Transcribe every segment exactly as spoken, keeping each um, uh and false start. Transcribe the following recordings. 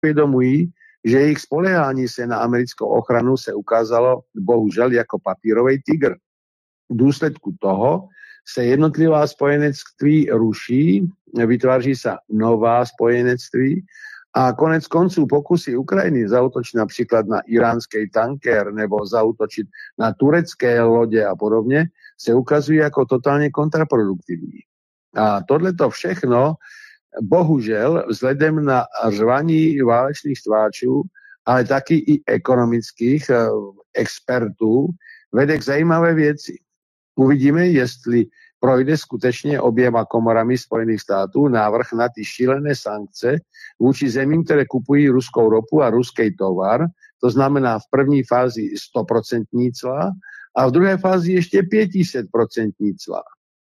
uvědomují, že jejich spolehání se na americkou ochranu se ukázalo bohužel jako papírový tygr. V důsledku toho se jednotlivá spojenectví ruší, vytváří se nová spojenectví a konec konců pokusy Ukrajiny zaútočit například na iránský tanker nebo zaútočit na turecké lodě a podobně se ukazují jako totálně kontraproduktivní. A tohleto všechno bohužel vzhledem na řvaní válečných stváčů, ale taky i ekonomických eh, expertů vede k zajímavé věci. Uvidíme, jestli projde skutečně oběma komorami Spojených států návrh na ty šílené sankce vůči zemím, které kupují ruskou ropu a ruský tovar. To znamená v první fázi sto procent cla a v druhé fázi ještě pět set procent cla.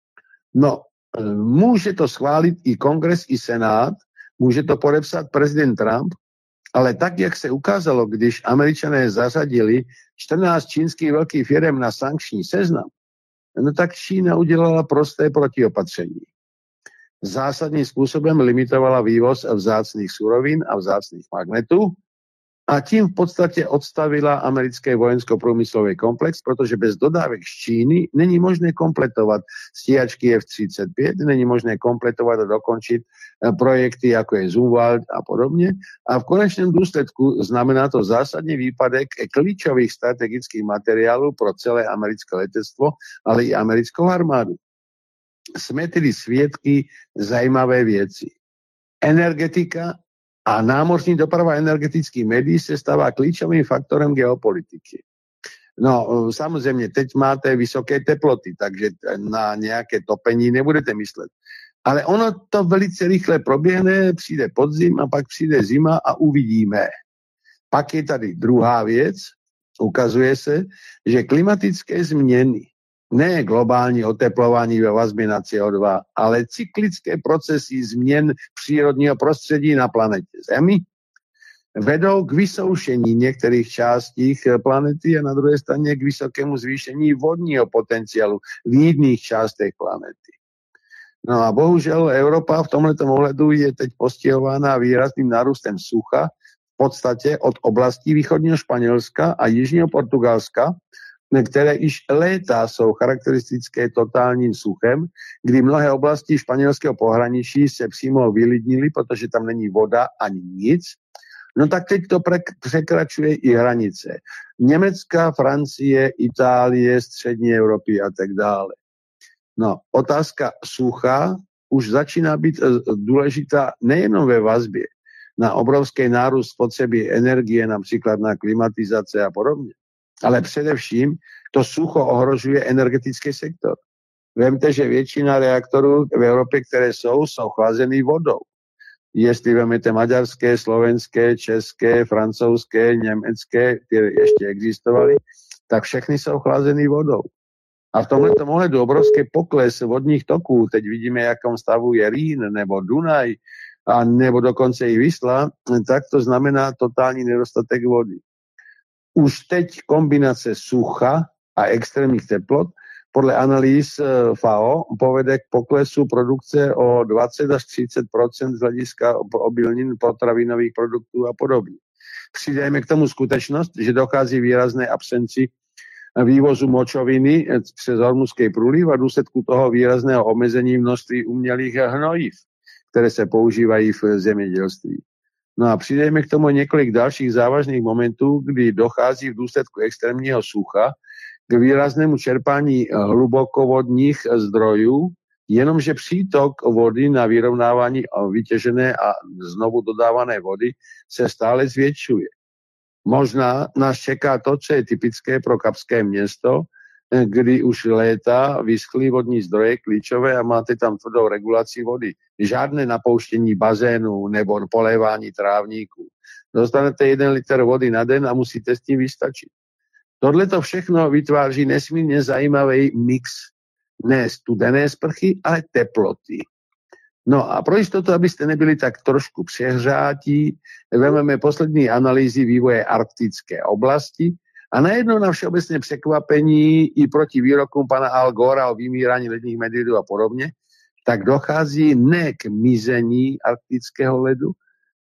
No, může to schválit i kongres, i senát, může to podepsat prezident Trump, ale tak, jak se ukázalo, když Američané zařadili čtrnáct čínských velkých firm na sankční seznam, no tak Čína udělala prosté protiopatření. Zásadním způsobem limitovala vývoz vzácných surovin a vzácných magnetů a tím v podstatě odstavila americký vojensko-průmyslový komplex, protože bez dodávek z Číny není možné kompletovat stíhačky F třicet pět, není možné kompletovat a dokončit projekty, jako je Zumwalt a podobně. A v konečném důsledku znamená to zásadní výpadek klíčových strategických materiálů pro celé americké letectvo, ale i americkou armádu. Jsme tedy svědky zajímavé věci. Energetika a námořní doprava energetických médií se stává klíčovým faktorem geopolitiky. No, samozřejmě, teď máte vysoké teploty, takže na nějaké topení nebudete myslet. Ale ono to velice rychle proběhne, přijde podzim a pak přijde zima a uvidíme. Pak je tady druhá věc, ukazuje se, že klimatické změny, ne globální oteplování ve vazbě na C O dva, ale cyklické procesy změn přírodního prostředí na planetě Zemi vedou k vysoušení některých částí planety a na druhé straně k vysokému zvýšení vodního potenciálu v jiných částech planety. No a bohužel Evropa v tomto ohledu je teď postihována výrazným nárůstem sucha, v podstatě od oblastí východního Španělska a jižního Portugalska, které již léta jsou charakteristické totálním suchem, kdy mnohé oblasti španělského pohraničí se přímo vylidnily, protože tam není voda ani nic. No tak teď to překračuje i hranice. Německa, Francie, Itálie, střední Evropy a tak dále. No, otázka sucha už začíná být důležitá nejenom ve vazbě na obrovský nárůst spotřeby energie, například na klimatizace a podobně, ale především to sucho ohrožuje energetický sektor. Vemte, že většina reaktorů v Evropě, které jsou, jsou chlazený vodou. Jestli vemete maďarské, slovenské, české, francouzské, německé, které ještě existovaly, tak všechny jsou chlazený vodou. A v tomto ohledu obrovský pokles vodních toků, teď vidíme, jakom stavu je Rýn nebo Dunaj, a nebo dokonce i Visla, tak to znamená totální nedostatek vody. Už teď kombinace sucha a extrémních teplot podle analýz F A O povede k poklesu produkce o dvacet až třicet procent z hlediska obilnin, potravinových produktů a podobně. Přidajme k tomu skutečnost, že dochází výrazné absenci vývozu močoviny přes Hormuzský průliv a v důsledku toho výrazného omezení množství umělých hnojiv, které se používají v zemědělství. No a přidejme k tomu několik dalších závažných momentů, kdy dochází v důsledku extrémního sucha k výraznému čerpání hlubokovodních zdrojů, jenomže přítok vody na vyrovnávání vytěžené a znovu dodávané vody se stále zvětšuje. Možná nás čeká to, co je typické pro kapské město, kdy už léta vyschly vodní zdroje klíčové a máte tam tvrdou regulaci vody. Žádné napouštění bazénů nebo polévání trávníků. Dostanete jeden litr vody na den a musíte s tím vystačit. Tohle to všechno vytváří nesmírně zajímavý mix ne studené sprchy, ale teploty. No a pro jistotu, abyste nebyli tak trošku přehřátí, vezmeme poslední analýzy vývoje arktické oblasti a najednou na všeobecné překvapení i proti výrokům pana Al Gora o vymírání ledních medvědů a podobně, tak dochází ne k mizení arktického ledu,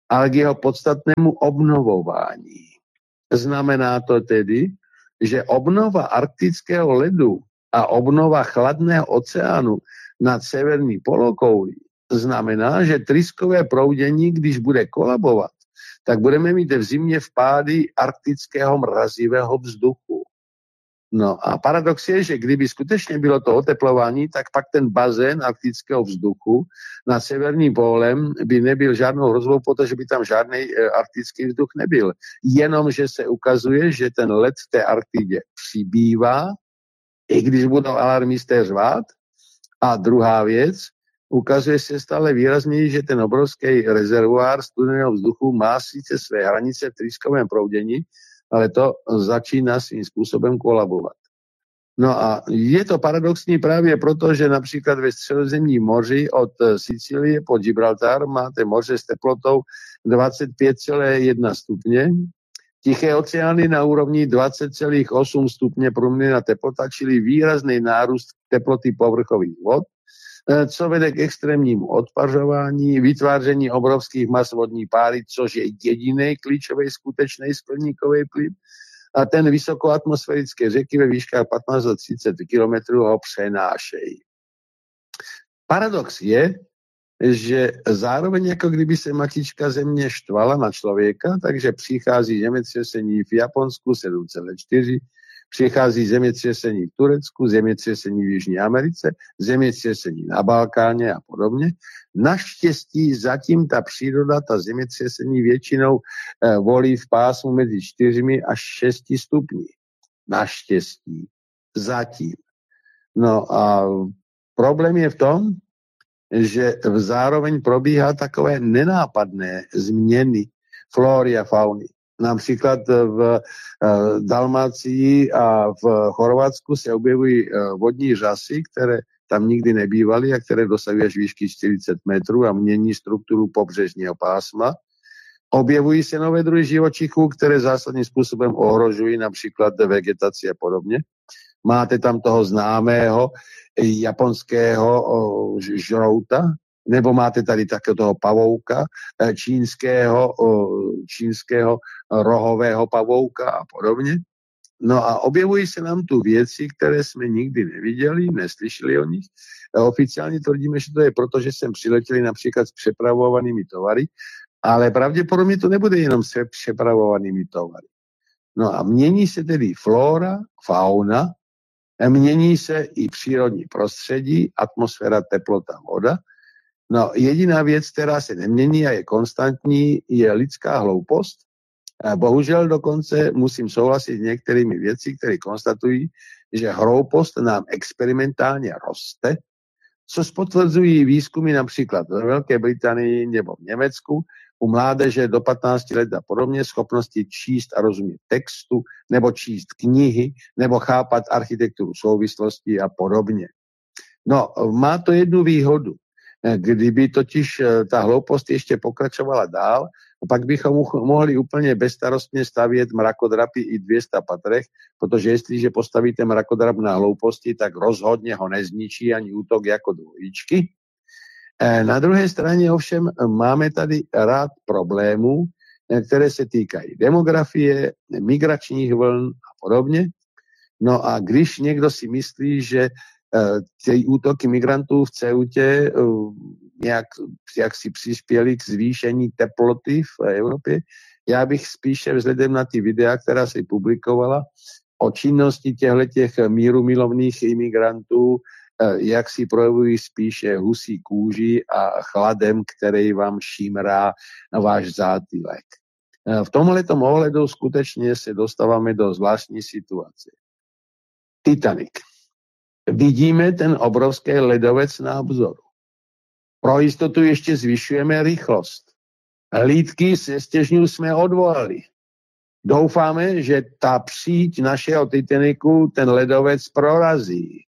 ale k jeho podstatnému obnovování. Znamená to tedy, že obnova arktického ledu a obnova chladného oceánu nad severní polokoulí znamená, že tryskové proudění, když bude kolabovat, tak budeme mít v zimě vpády arktického mrazivého vzduchu. No a paradox je, že kdyby skutečně bylo to oteplování, tak pak ten bazén arktického vzduchu nad severním pólem by nebyl žádnou hrozbou, protože by tam žádný arktický vzduch nebyl. Jenomže se ukazuje, že ten led v té Arktidě přibývá, i když budou alarmisté řvát. A druhá věc, ukazuje se stále výrazněji, že ten obrovský rezervoár studeného vzduchu má sice své hranice v tryskovém proudění, ale to začíná svým způsobem kolabovat. No a je to paradoxní právě proto, že například ve Středozemním moři od Sicílie po Gibraltar máte moře s teplotou dvacet pět celá jedna stupně, Tiché oceány na úrovni dvacet celá osm stupně průměrná teplota, čili výrazný nárůst teploty povrchových vod, co vede k extrémnímu odpařování, vytváření obrovských mas vodní páry, což je jediný klíčový skutečný skleníkový plyn, a ten vysokoatmosférické řeky ve výškách patnáct až třicet kilometrů ho přenášejí. Paradox je, že zároveň jako kdyby se matička země štvala na člověka, takže přichází zemětřesení v Japonsku sedm celá čtyři, přichází zemětřesení v Turecku, zemětřesení v Jižní Americe, zemětřesení na Balkáně a podobně. Naštěstí zatím ta příroda, ta zemětřesení většinou eh, volí v pásmu mezi čtyřmi až šesti stupni. Naštěstí. Zatím. No a problém je v tom, že zároveň probíhá takové nenápadné změny flóry a fauny. Například v Dalmácii a v Chorvatsku se objevují vodní řasy, které tam nikdy nebývaly a které dosahují až výšky čtyřicet metrů a mění strukturu pobřežního pásma. Objevují se nové druhy živočichů, které zásadním způsobem ohrožují například vegetaci a podobně. Máte tam toho známého japonského žrouta, nebo máte tady také toho pavouka, čínského, čínského rohového pavouka a podobně. No a objevují se nám tu věci, které jsme nikdy neviděli, neslyšeli o nich. Oficiálně tvrdíme, že to je proto, že sem přiletěli například s přepravovanými tovary, ale pravděpodobně to nebude jenom s přepravovanými tovary. No a mění se tedy flóra, fauna, mění se i přírodní prostředí, atmosféra, teplota, voda. No, jediná věc, která se nemění a je konstantní, je lidská hloupost. Bohužel dokonce musím souhlasit s některými věci, které konstatují, že hloupost nám experimentálně roste, což potvrzují výzkumy například ve Velké Británii nebo v Německu, u mládeže do patnácti let a podobně, schopnosti číst a rozumět textu, nebo číst knihy, nebo chápat architekturu souvislostí a podobně. No, má to jednu výhodu. Kdyby totiž ta hloupost ještě pokračovala dál, pak bychom mohli úplně bezstarostně stavět mrakodrapy i dvě stě patrech, protože jestliže postavíte mrakodrap na hlouposti, tak rozhodně ho nezničí ani útok jako dvojičky. Na druhé straně ovšem máme tady rád problémů, které se týkají demografie, migračních vln a podobně. No a když někdo si myslí, že ty útoky migrantů v Ceutě nějak, jak si přispěli k zvýšení teploty v Evropě, já bych spíše vzhledem na ty videa, která se publikovala, o činnosti těchto míru milovných imigrantů, jak si projevují spíše husí kůži a chladem, který vám šímrá na váš zátylek. V tomhletom ohledu skutečně se dostáváme do zvláštní situace. Titanic. Vidíme ten obrovský ledovec na obzoru. Pro jistotu ještě zvyšujeme rychlost. Lítky se stěžňů jsme odvolali. Doufáme, že ta příď našeho Titanicu ten ledovec prorazí.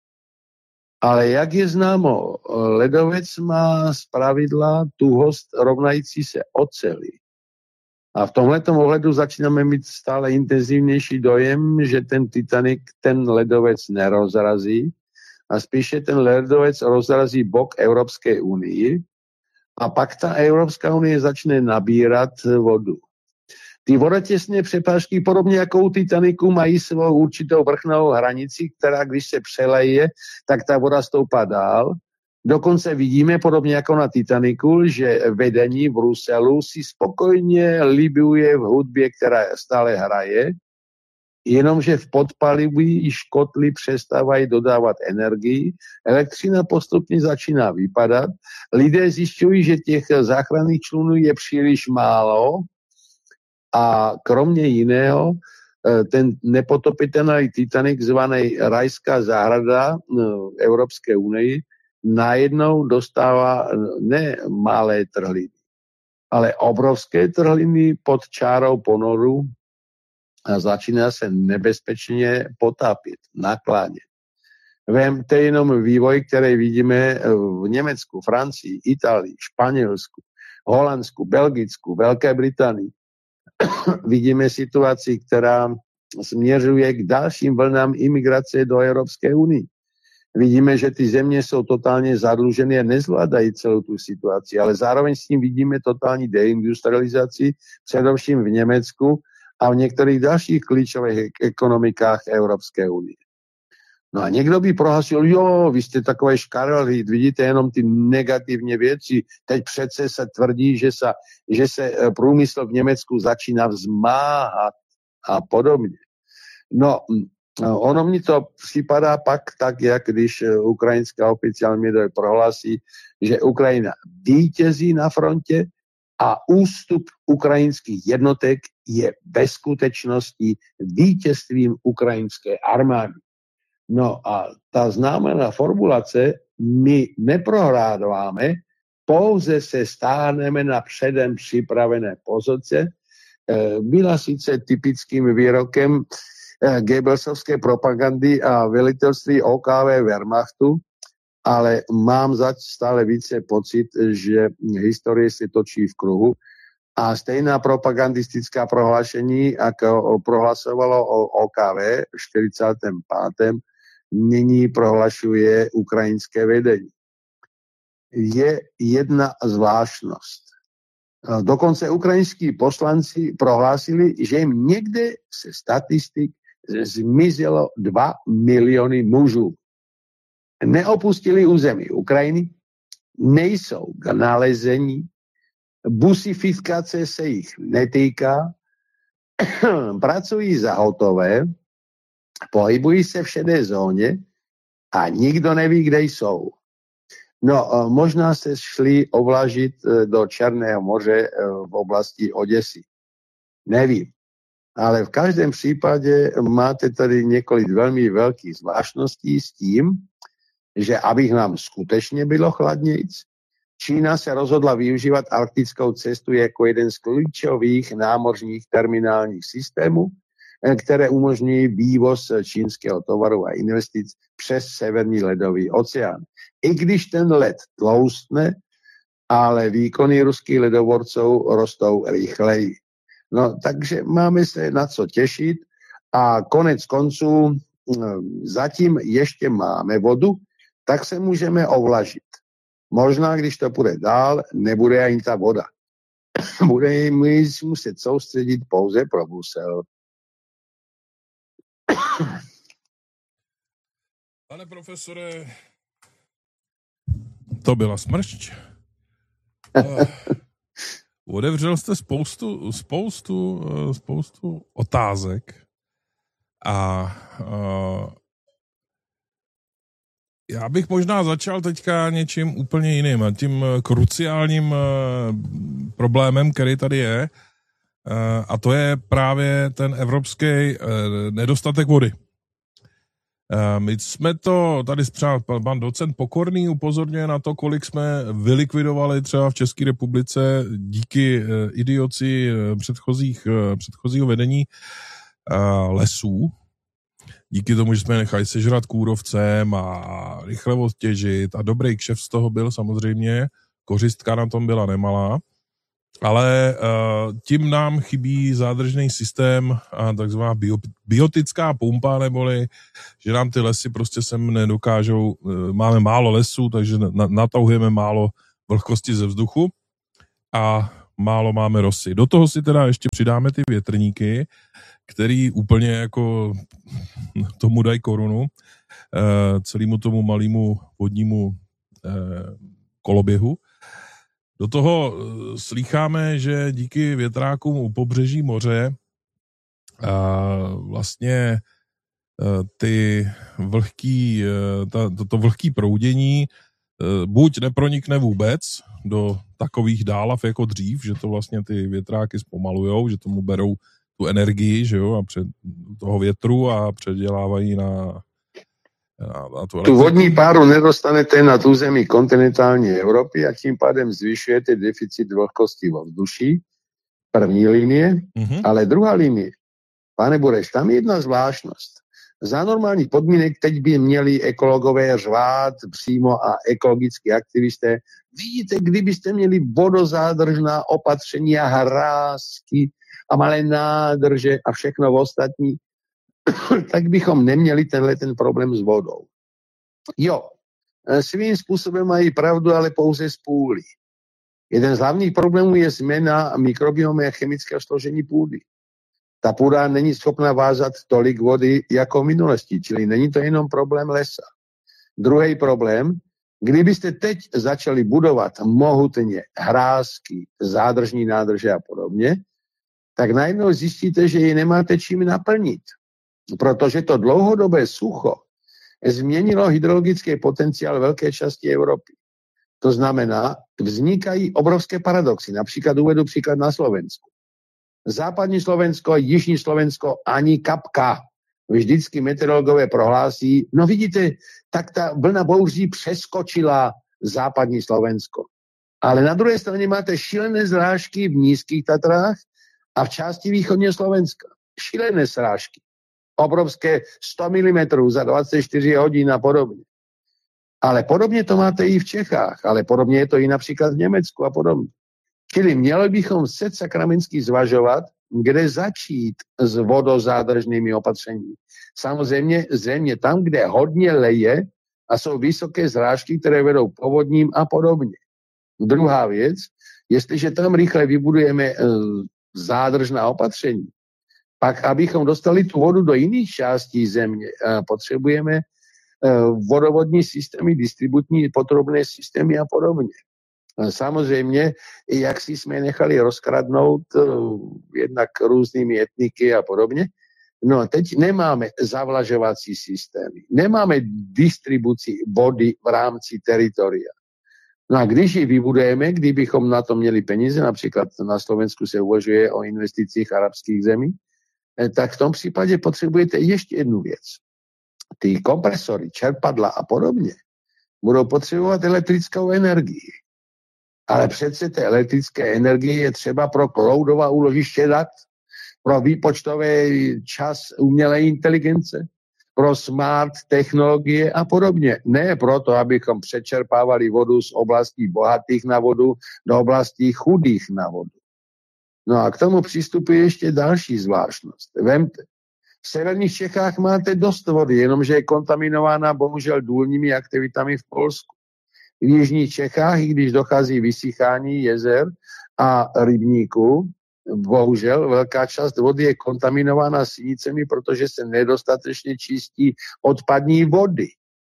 Ale jak je známo, ledovec má zpravidla tuhost rovnající se oceli. A v tomhletom ohledu začínáme mít stále intenzivnější dojem, že ten Titanic ten ledovec nerozrazí a spíše ten ledovec rozrazí bok Evropské unii a pak ta Evropská unie začne nabírat vodu. Ty vodotěsné přepážky, podobně jako u Titaniku, mají svou určitou vrchnovou hranici, která když se přeleje, tak ta voda stoupá dál. Dokonce vidíme, podobně jako na Titaniku, že vedení v Bruselu si spokojně libuje v hudbě, která stále hraje, jenomže v podpalivý škotli přestávají dodávat energii, elektřina postupně začíná vypadat, lidé zjišťují, že těch záchranných člunů je příliš málo a kromě jiného ten nepotopitelný Titanic, zvaný Rajská zahrada Evropské unii, najednou dostává ne malé trhliny, ale obrovské trhliny pod čárou ponoru a začíná se nebezpečně potápět, naklánět. Vemte jenom vývoj, který vidíme v Německu, Francii, Itálii, Španělsku, Holandsku, Belgicku, Velké Británii. Vidíme situaci, která směřuje k dalším vlnám imigrace do Evropské unie. Vidíme, že ty země jsou totálně zadlužené a nezvládají celou tu situaci, ale zároveň s tím vidíme totální deindustrializaci, především v Německu a v některých dalších klíčových ekonomikách Evropské unie. No a někdo by prohlasil, jo, vy jste takové škarely, vidíte jenom ty negativní věci, teď přece se tvrdí, že se, že se průmysl v Německu začíná vzmáhat a podobně. No, ono mi to připadá pak tak, jak když ukrajinská oficiální média prohlásí, že Ukrajina vítězí na frontě a ústup ukrajinských jednotek je ve skutečnosti vítězstvím ukrajinské armády. No a ta známá formulace, my neprohráváme, pouze se stáhneme na předem připravené pozice, byla sice typickým výrokem Goebbelsovské propagandy a velitelství O K V Wehrmachtu, ale mám zač stále více pocit, že historie se točí v kruhu a stejná propagandistická prohlášení, jako prohlasovalo o O K V v čtyřicátém pátém nyní prohlašuje ukrajinské vedení. Je jedna zvláštnost. Dokonce ukrajinskí poslanci prohlásili, že jim někde se statistik zmizelo dva miliony mužů. Neopustili území Ukrajiny, nejsou k nalezení, busifikace se jich netýká, pracují za hotové, pohybují se v šedé zóně a nikdo neví, kde jsou. No, možná se šli ovlažit do Černého moře v oblasti Oděsy. Nevím. Ale v každém případě máte tady několik velmi velkých zvláštností s tím, že abych nám skutečně bylo chladnějc, Čína se rozhodla využívat arktickou cestu jako jeden z klíčových námořních terminálních systémů, které umožňují vývoz čínského tovaru a investic přes Severní ledový oceán. I když ten led tloustne, ale výkony ruských ledoborců rostou rychleji. No, takže máme se na co těšit a konec konců zatím ještě máme vodu, tak se můžeme ovlažit. Možná, když to půjde dál, nebude ani ta voda. Budeme muset soustředit pouze pro Brusel. Pane profesore, to byla smršť. Uh, otevřel jste spoustu, spoustu, uh, spoustu otázek a uh, já bych možná začal teďka něčím úplně jiným a tím kruciálním uh, problémem, který tady je, uh, a to je právě ten evropský uh, nedostatek vody. My jsme to, tady třeba pan docent Pokorný upozorňuje na to, kolik jsme vylikvidovali třeba v České republice díky idioci předchozích, předchozího vedení lesů. Díky tomu, že jsme nechali sežrat kůrovcem a rychle odtěžit a dobrý kšeft z toho byl samozřejmě, kořistka na tom byla nemalá. Ale uh, tím nám chybí zádržný systém, uh, takzvaná bio, biotická pumpa, neboli, že nám ty lesy prostě sem nedokážou, uh, máme málo lesů, takže na, natahujeme málo vlhkosti ze vzduchu a málo máme rosy. Do toho si teda ještě přidáme ty větrníky, který úplně jako tomu dají korunu, eh, celému tomu malému vodnímu eh, koloběhu. Do toho slýcháme, že díky větrákům u pobřeží moře a vlastně ty vlhký, ta, to, to vlhký proudění buď nepronikne vůbec do takových dálav jako dřív, že to vlastně ty větráky zpomalujou, že tomu berou tu energii, že jo, a před toho větru a předělávají na, na, na tu Tu vodní páru nedostanete na území kontinentální Evropy a tím pádem zvyšujete deficit vlhkosti vo vzduší, první linie, mm-hmm. ale druhá linie. Pane Bureš, tam je jedna zvláštnost. Za normálních podmínek teď by měli ekologové řvát přímo a ekologickí aktivisté. Vidíte, kdybyste měli vodozádržná opatření a hrázky a malé nádrže a všechno ostatní, tak bychom neměli tenhle ten problém s vodou. Jo, svým způsobem mají pravdu, ale pouze z půly. Jeden z hlavních problémů je změna mikrobiomu a chemického složení půdy. Ta půda není schopna vázat tolik vody jako v minulosti, čili není to jenom problém lesa. Druhý problém, kdybyste teď začali budovat mohutně hrázky, zádržní nádrže a podobně, tak najednou zjistíte, že ji nemáte čím naplnit, protože to dlouhodobé sucho změnilo hydrologický potenciál velké části Evropy. To znamená, vznikají obrovské paradoxy. Například uvedu příklad na Slovensku. Západní Slovensko, jižní Slovensko, ani kapka. Vždycky meteorologové prohlásí, no vidíte, tak ta vlna bouří přeskočila západní Slovensko. Ale na druhé straně máte šílené srážky v nízkých Tatrách a v části východního Slovenska. Šílené srážky. Obrovské sto milimetrů za dvacet čtyři hodin a podobně. Ale podobně to máte i v Čechách, ale podobně je to i například v Německu a podobně. Čili měli bychom se sakramentsky zvažovat, kde začít s vodozádržnými opatřeními. Samozřejmě země tam, kde hodně leje a jsou vysoké zrážky, které vedou k povodním a podobně. Druhá věc, jestliže tam rychle vybudujeme e, zádržná opatření, pak abychom dostali tu vodu do jiných částí země, e, potřebujeme e, vodovodní systémy, distributní potrubné systémy a podobně. Samozřejmě, jak si jsme nechali rozkradnout jednak různými etniky a podobně, no a teď nemáme zavlažovací systémy, nemáme distribuci vody v rámci teritoria. No a když ji vybudujeme, kdybychom na to měli peníze, například na Slovensku se uvažuje o investicích arabských zemí, tak v tom případě potřebujete ještě jednu věc. Ty kompresory, čerpadla a podobně budou potřebovat elektrickou energii. Ale přece té elektrické energie je třeba pro cloudová úložiště dat, pro výpočtový čas umělé inteligence, pro smart technologie a podobně. Ne proto, abychom přečerpávali vodu z oblastí bohatých na vodu do oblastí chudých na vodu. No a k tomu přistupuje ještě další zvláštnost. Vemte, v severních Čechách máte dost vody, jenomže je kontaminována bohužel důlními aktivitami v Polsku. V jižních Čechách, i když dochází vysychání jezer a rybníků, bohužel velká část vody je kontaminována sinicemi, protože se nedostatečně čistí odpadní vody.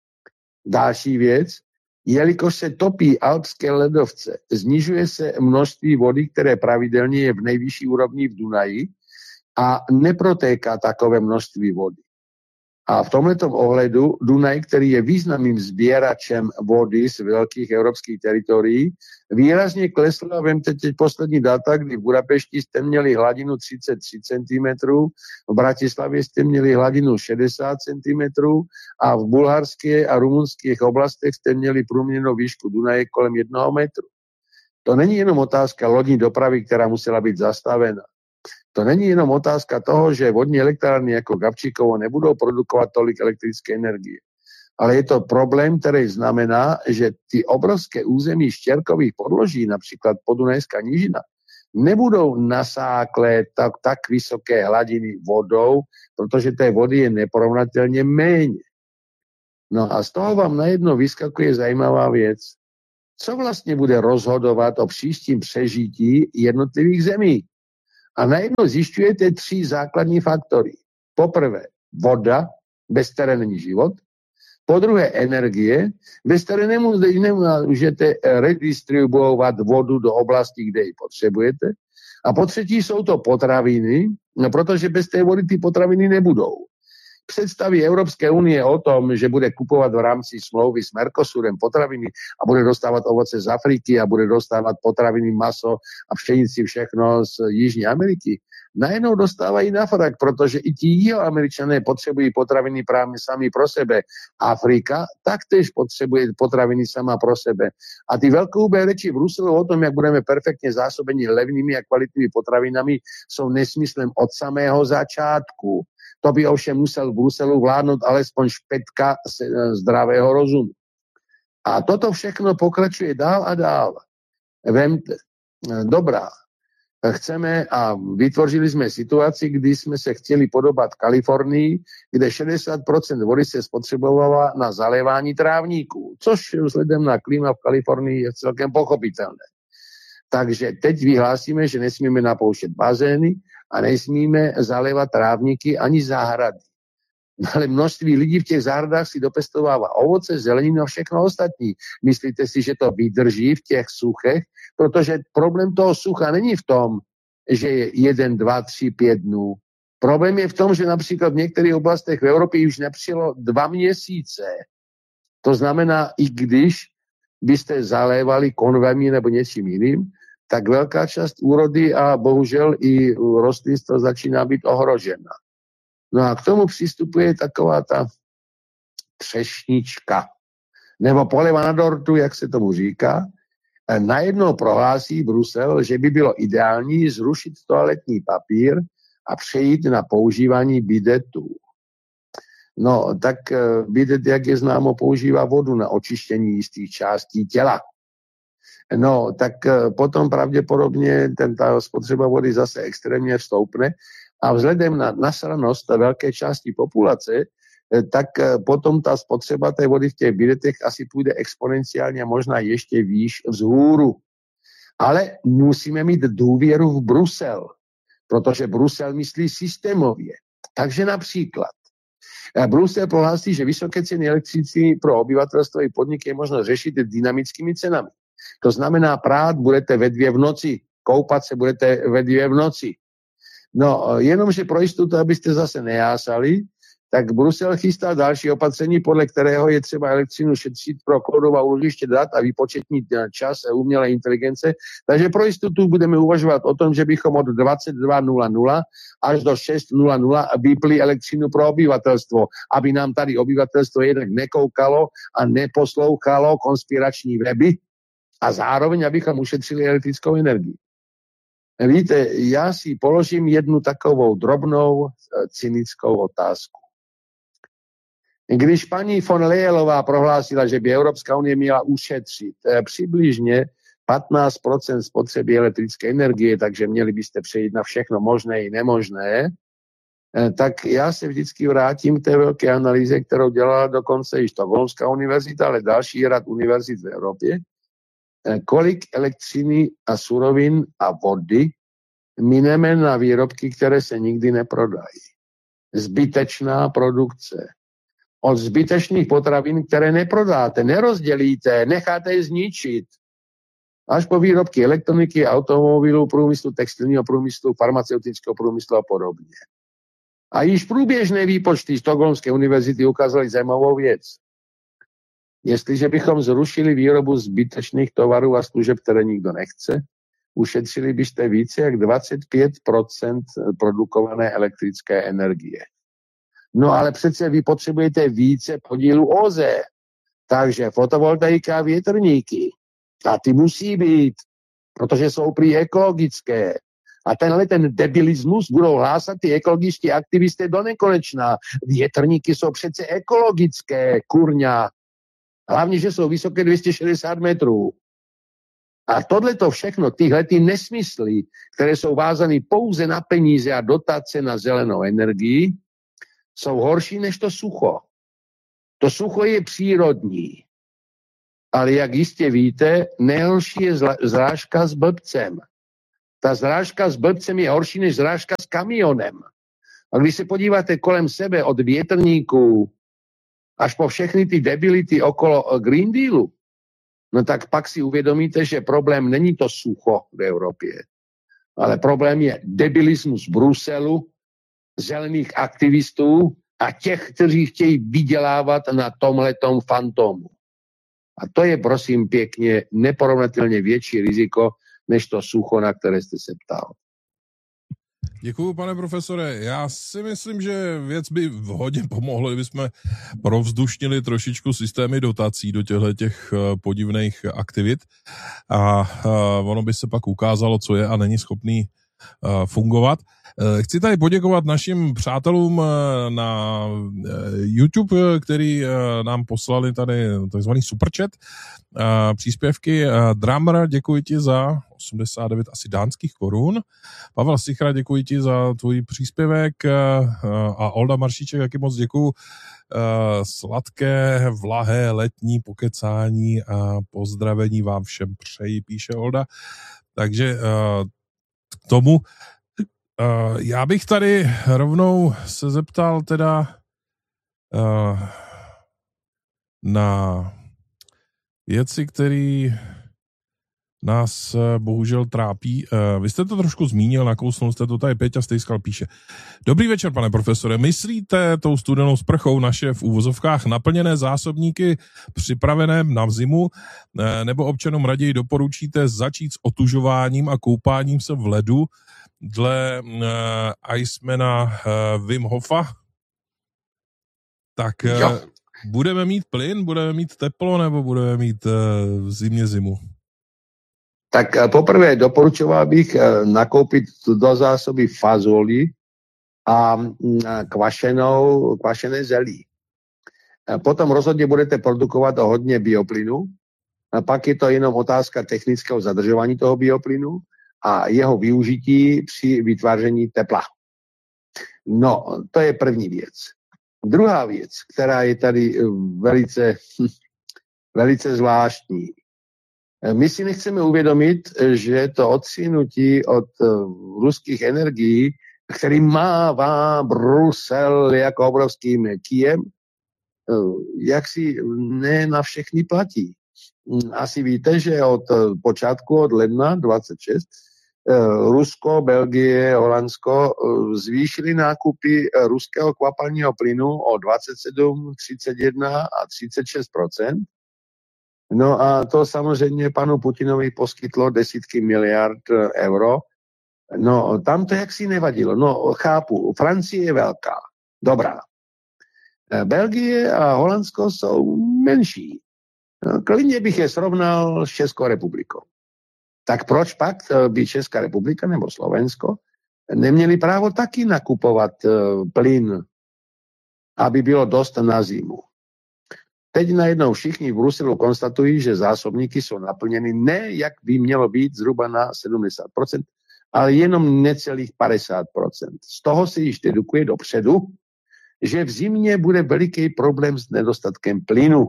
Další věc, jelikož se topí alpské ledovce, snižuje se množství vody, které pravidelně je v nejvyšší úrovni v Dunaji a neprotéká takové množství vody. A v tomhletom ohledu Dunaj, který je významným sběračem vody z velkých evropských teritorií, výrazně klesl a vemte teď poslední data, kdy v Budapešti jste měli hladinu třicet tři centimetrů, v Bratislavě jste měli hladinu šedesát centimetrů a v bulharské a rumunských oblastech jste měli průměrnou výšku Dunaje kolem jednoho metru. To není jenom otázka lodní dopravy, která musela být zastavena. To není jenom otázka toho, že vodní elektrárny jako Gabčíkovo nebudou produkovat tolik elektrické energie. Ale je to problém, který znamená, že ty obrovské území štěrkových podloží, například Podunajská nížina, nebudou nasáklé tak, tak vysoké hladiny vodou, protože té vody je neporovnatelně méně. No a z toho vám najednou vyskakuje zajímavá věc. co vlastně bude rozhodovat o příštím přežití jednotlivých zemí. A najednou zjišťujete tři základní faktory. Poprvé voda, bez které není život. Po druhé energie, bez které nemůžete redistribuovat vodu do oblasti, kde ji potřebujete. A po třetí jsou to potraviny, no protože bez té vody ty potraviny nebudou. Představy Evropské unie o tom, že bude kupovat v rámci smlouvy s Mercosurem potraviny a bude dostávat ovoce z Afriky a bude dostávat potraviny, maso a pšenici, všechno z Jižní Ameriky, najednou dostávají na frak, protože i ti jihoameričané potřebují potraviny právě sami pro sebe. Afrika taktéž potřebuje potraviny sama pro sebe. A ty velkohubé reči v Bruselu o tom, jak budeme perfektně zásobeni levnými a kvalitními potravinami, jsou nesmyslem od samého začátku. To by ovšem musel v Bruselu vládnout alespoň špetka zdravého rozumu. A toto všechno pokračuje dál a dál. Vemte, dobrá, chceme a vytvořili jsme situaci, kdy jsme se chtěli podobat Kalifornii, kde šedesát procent vody se spotřebovala na zalévání trávníků, což vzhledem na klima v Kalifornii je celkem pochopitelné. Takže teď vyhlásíme, že nesmíme napouštět bazény a nesmíme zalévat trávníky ani zahrady. Ale množství lidí v těch zahradách si dopestovává ovoce, zeleninu a všechno ostatní. Myslíte si, že to vydrží v těch suchech? Protože problém toho sucha není v tom, že je jeden, dva, tři, pět dnů. Problém je v tom, že například v některých oblastech v Evropě už nepřijelo dva měsíce. To znamená, i když byste zalévali konvemi nebo něčím jiným, tak velká část úrody a bohužel i rostlinstvo začíná být ohrožena. No a k tomu přistupuje taková ta třešnička, nebo poleva na dortu, jak se tomu říká. Najednou prohlásí Brusel, že by bylo ideální zrušit toaletní papír a přejít na používání bidetů. No, tak bidet, jak je známo, používá vodu na očištění jistých částí těla. No, tak potom pravděpodobně ten, ta spotřeba vody zase extrémně vstoupne a vzhledem na nasranost velké části populace, tak potom ta spotřeba té vody v těch bidetech asi půjde exponenciálně a možná ještě výš vzhůru. Ale musíme mít důvěru v Brusel, protože Brusel myslí systémově. Takže například Brusel prohlásí, že vysoké ceny elektřiny pro obyvatelstvo i podniky je možno řešit dynamickými cenami. To znamená, prát budete ve dvě v noci, koupat se budete ve dvě v noci. No, jenomže pro jistotu, abyste zase nejásali, tak Brusel chystá další opatření, podle kterého je třeba elektřinu šetřit pro cloudová úložiště dat a výpočetní čas umělé inteligence. Takže pro jistotu budeme uvažovat o tom, že bychom od dvacet dva nula nula až do šest nula nula vypli elektřinu pro obyvatelstvo, aby nám tady obyvatelstvo jednak nekoukalo a neposlouchalo konspirační weby a zároveň, abychom ušetřili elektrickou energii. Víte, já si položím jednu takovou drobnou cynickou otázku. Když paní von Leyelová prohlásila, že by Evropská unie měla ušetřit přibližně patnáct procent spotřeby elektrické energie, takže měli byste přejít na všechno možné i nemožné, tak já se vždycky vrátím k té velké analýze, kterou dělala dokonce i Stockholmská univerzita, ale další rad univerzit v Evropě. Kolik elektřiny a surovin a vody mineme na výrobky, které se nikdy neprodají. Zbytečná produkce. Od zbytečných potravin, které neprodáte, nerozdělíte, necháte je zničit. Až po výrobky elektroniky, automobilů, průmyslu, textilního průmyslu, farmaceutického průmyslu a podobně. A již průběžné výpočty Stockholmské univerzity ukázaly zajímavou věc. Jestliže bychom zrušili výrobu zbytečných tovarů a služeb, které nikdo nechce, ušetřili byste více jak dvacet pět procent produkované elektrické energie. No ale přece vy potřebujete více podílu ó zé, takže fotovoltaika a větrníky. A ty musí být, protože jsou prý ekologické. A tenhle ten debilismus budou hlásat ty ekologičtí aktivisté do nekonečna. Větrníky jsou přece ekologické, kurňa. Hlavně, že jsou vysoké dvě stě šedesát metrů. A tohleto všechno, tyhle ty nesmysly, které jsou vázané pouze na peníze a dotace na zelenou energii, jsou horší než to sucho. To sucho je přírodní. Ale jak jistě víte, nejhorší je zrážka s blbcem. Ta zrážka s blbcem je horší než zrážka s kamionem. A když se podíváte kolem sebe od větrníků až po všechny ty debility okolo Green Dealu, no tak pak si uvědomíte, že problém není to sucho v Evropě, ale problém je debilismus Bruselu, zelených aktivistů a těch, kteří chtějí vydělávat na tomhletom fantomu. A to je, prosím pěkně, neporovnatelně větší riziko, než to sucho, na které jste se ptal. Děkuju, pane profesore. Já si myslím, že věc by hodně pomohla, kdybychom provzdušnili trošičku systémy dotací do těchto těch podivných aktivit a ono by se pak ukázalo, co je a není schopný fungovat. Chci tady poděkovat našim přátelům na YouTube, který nám poslali tady takzvaný superchat příspěvky. Drummer, děkuji ti za osmdesát devět asi dánských korun. Pavel Sichra, děkuji ti za tvůj příspěvek a Olda Maršíček, taky moc děkuji. Sladké, vlahé, letní pokecání a pozdravení vám všem přeji, píše Olda. Takže k tomu Uh, já bych tady rovnou se zeptal teda uh, na věci, které nás uh, bohužel trápí. Uh, vy jste to trošku zmínil, nakousnul jste to tady, Peťa Stejskal píše. Dobrý večer, pane profesore. Myslíte tou studenou sprchou naše v úvozovkách naplněné zásobníky připravené na zimu, uh, nebo občanům raději doporučíte začít s otužováním a koupáním se v ledu dle uh, Icemana uh, Wim Hofa? Tak uh, budeme mít plyn, budeme mít teplo, nebo budeme mít uh, v zimě zimu? Tak uh, poprvé doporučoval bych uh, nakoupit do zásoby fazoli a uh, kvašenou, kvašené zelí. Uh, potom rozhodně budete produkovat hodně bioplynu. A pak je to jenom otázka technického zadržování toho bioplynu a jeho využití při vytváření tepla. No, to je první věc. Druhá věc, která je tady velice, velice zvláštní. My si nechceme uvědomit, že to odsunutí od ruských energií, který mává Brusel jako obrovským kijem, jak si ne na všechny platí. Asi víte, že od počátku, od ledna dvacet šest, Rusko, Belgie, Holandsko zvýšili nákupy ruského kvapalního plynu o dvacet sedm, třicet jedna a třicet šest procent. No a to samozřejmě panu Putinovi poskytlo desítky miliard euro. No tam to jaksi nevadilo. No chápu, Francie je velká, dobrá. Belgie a Holandsko jsou menší. No, klidně bych je srovnal s Českou republikou. Tak proč pak by Česká republika nebo Slovensko neměli právo taky nakupovat plyn, aby bylo dost na zimu? Teď najednou všichni v Bruselu konstatují, že zásobníky jsou naplněny ne, jak by mělo být, zhruba na sedmdesát procent, ale jenom necelých padesát procent. Z toho se již dedukuje dopředu, že v zimě bude veliký problém s nedostatkem plynu.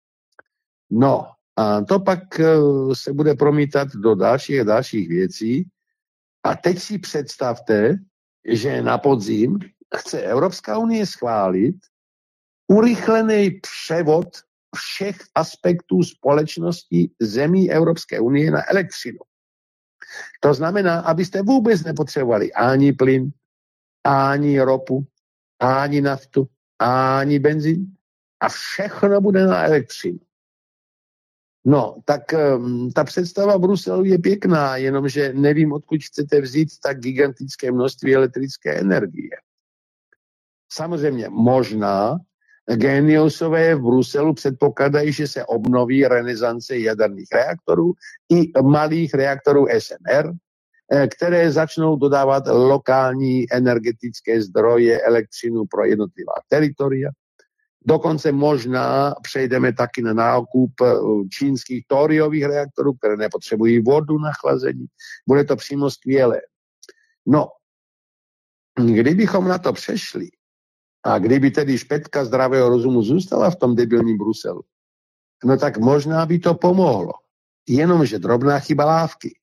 No, a to pak se bude promítat do dalších a dalších věcí. A teď si představte, že na podzim chce Evropská unie schválit urychlený převod všech aspektů společnosti zemí Evropské unie na elektřinu. To znamená, abyste vůbec nepotřebovali ani plyn, ani ropu, ani naftu, ani benzín a všechno bude na elektřinu. No, tak um, ta představa Bruselu je pěkná, jenomže nevím, odkud chcete vzít tak gigantické množství elektrické energie. Samozřejmě možná géniusové v Bruselu předpokládají, že se obnoví renesance jaderných reaktorů i malých reaktorů S M R, které začnou dodávat lokální energetické zdroje elektřinu pro jednotlivá teritoria. Dokonce možná přejdeme taky na nákup čínských tóriových reaktorů, které nepotřebují vodu na chlazení. Bude to přímo skvělé. No, kdybychom na to přešli, a kdyby tedy špetka zdravého rozumu zůstala v tom debilním Bruselu, No tak možná by to pomohlo. Jenomže drobná chyba lávky.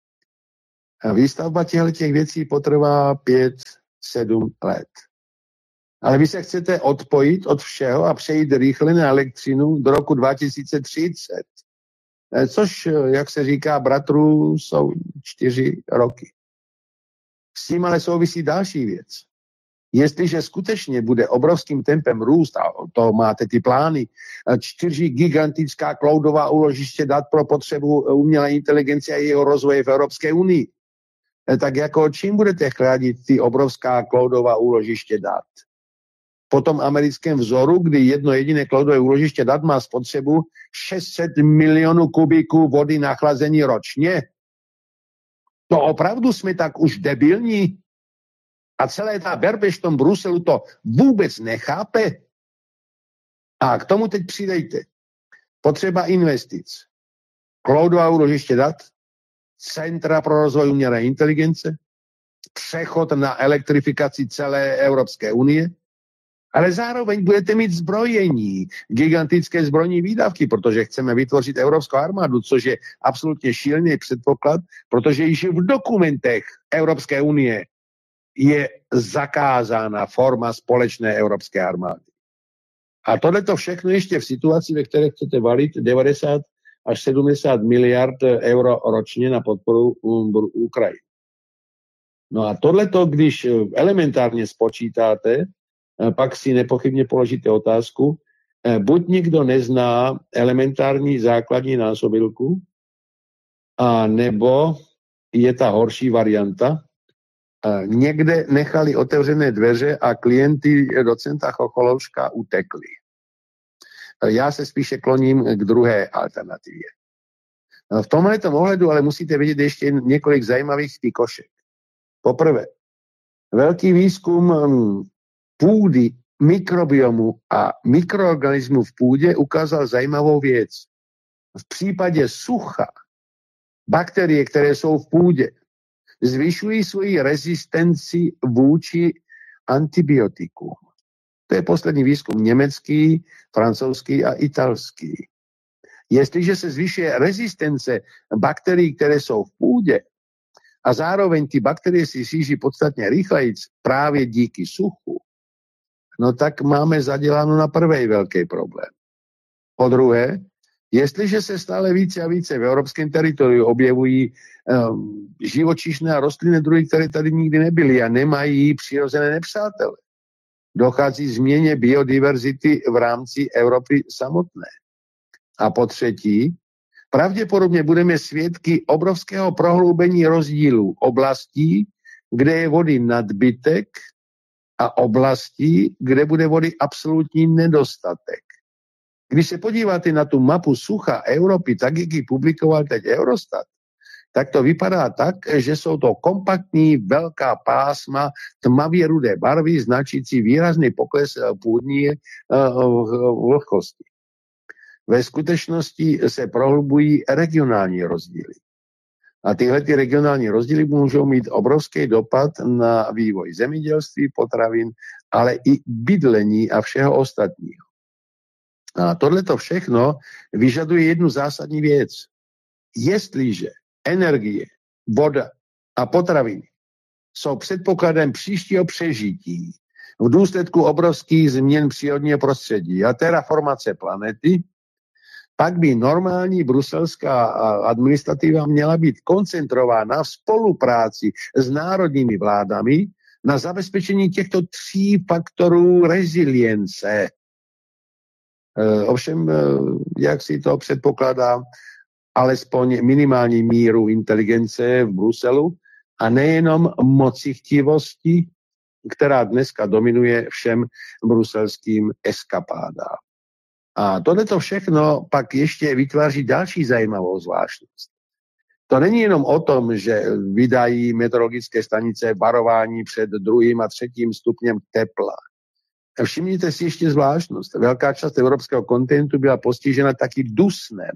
A výstavba těchto věcí potrvá pět sedm let. Ale vy se chcete odpojit od všeho a přejít rychle na elektřinu do roku dva tisíce třicet. Což, jak se říká, bratrů, jsou čtyři roky. S tím ale souvisí další věc. Jestliže skutečně bude obrovským tempem růst, a to máte ty plány, čtyři gigantická cloudová úložiště dat pro potřebu umělé inteligence a jeho rozvoje v Evropské unii, tak jako čím budete chránit ty obrovská cloudová úložiště dat? Po tom americkém vzoru, kdy jedno jediné cloudové úložiště dat má spotřebu šest set milionů kubíků vody na chlazení ročně. To opravdu jsme tak už debilní? A celé ta berbež v tom Bruselu to vůbec nechápe? A k tomu teď přidejte. Potřeba investic. Cloudová úložiště dat, centra pro rozvoj umělé inteligence, přechod na elektrifikaci celé Evropské unie, ale zároveň budete mít zbrojení, gigantické zbrojní výdavky, protože chceme vytvořit evropskou armádu, což je absolutně šílený předpoklad, protože již v dokumentech Evropské unie je zakázána forma společné evropské armády. A tohleto všechno ještě v situaci, ve které chcete valit devadesát až sedmdesát miliard euro ročně na podporu Ukrajiny. No a tohleto, když elementárně spočítáte, pak si nepochybně položíte otázku, buď někdo nezná elementární základní násobilku, a nebo je ta horší varianta, někde nechali otevřené dveře a klienty docenta Chocholovska utekli. Já se spíše kloním k druhé alternativě. V tomhletom ohledu ale musíte vědět ještě několik zajímavých pikošek. Poprvé, velký výzkum půdy, mikrobiomu a mikroorganismů v půdě ukázal zajímavou věc. V případě sucha bakterie, které jsou v půdě, zvyšují svoji rezistenci vůči antibiotikům. To je poslední výzkum německý, francouzský a italský. Jestliže se zvyšuje rezistence bakterií, které jsou v půdě, a zároveň ty bakterie si šíří podstatně rychleji právě díky suchu, no tak máme zaděláno na prvý velký problém. Po druhé, jestliže se stále více a více v evropském teritoriu objevují um, živočišné a rostlinné druhy, které tady nikdy nebyly a nemají přirozené nepřátele, dochází změně biodiverzity v rámci Evropy samotné. A po třetí, pravděpodobně budeme svědky obrovského prohloubení rozdílů oblastí, kde je vody nadbytek, a oblastí, kde bude vody absolutní nedostatek. Když se podíváte na tu mapu sucha Evropy, tak jak ji publikoval teď Eurostat, tak to vypadá tak, že jsou to kompaktní velká pásma tmavě rudé barvy, značící výrazný pokles půdní vlhkosti. Ve skutečnosti se prohlubují regionální rozdíly. A tyhle ty regionální rozdíly můžou mít obrovský dopad na vývoj zemědělství, potravin, ale i bydlení a všeho ostatního. A tohleto všechno vyžaduje jednu zásadní věc. Jestliže energie, voda a potraviny jsou předpokladem příštího přežití v důsledku obrovských změn přírodního prostředí a terraformace planety, pak by normální bruselská administrativa měla být koncentrována v spolupráci s národními vládami na zabezpečení těchto tří faktorů rezilience. Ovšem, jak si to předpokládá, alespoň minimální míru inteligence v Bruselu a nejenom mocichtivosti, která dneska dominuje všem bruselským eskapádám. A tohleto všechno pak ještě vytváří další zajímavou zvláštnost. To není jenom o tom, že vydají meteorologické stanice varování před druhým a třetím stupněm tepla. Všimněte si ještě zvláštnost. Velká část evropského kontinentu byla postižena taky dusnem.